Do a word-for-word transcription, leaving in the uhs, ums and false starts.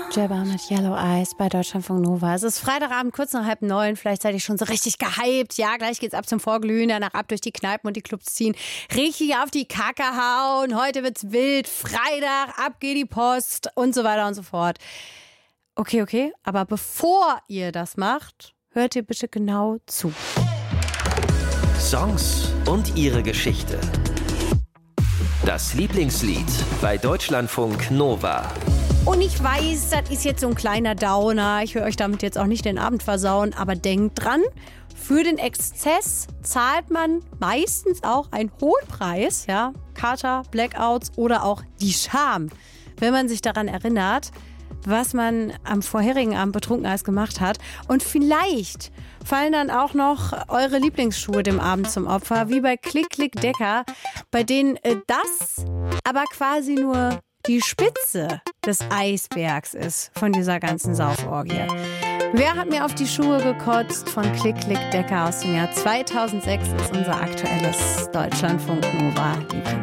Jabba mit Yellow Eyes bei Deutschlandfunk Nova. Es ist Freitagabend, kurz nach halb neun. Vielleicht seid ihr schon so richtig gehypt. Ja, gleich geht's ab zum Vorglühen, danach ab durch die Kneipen und die Clubs ziehen. Richtig auf die Kacke hauen. Heute wird's wild. Freitag, ab geht die Post und so weiter und so fort. Okay, okay. Aber bevor ihr das macht, hört ihr bitte genau zu. Songs und ihre Geschichte. Das Lieblingslied bei Deutschlandfunk Nova. Und ich weiß, das ist jetzt so ein kleiner Downer. Ich will euch damit jetzt auch nicht den Abend versauen. Aber denkt dran, für den Exzess zahlt man meistens auch einen hohen Preis. Ja? Kater, Blackouts oder auch die Scham. Wenn man sich daran erinnert, was man am vorherigen Abend betrunken alles gemacht hat. Und vielleicht fallen dann auch noch eure Lieblingsschuhe dem Abend zum Opfer, wie bei Klick Klick Decker, bei denen äh, das aber quasi nur die Spitze des Eisbergs ist von dieser ganzen Sauforgie. Wer hat mir auf die Schuhe gekotzt von Klick Klick Decker aus dem Jahr zweitausendsechs ist unser aktuelles Deutschlandfunk Nova Lieblings.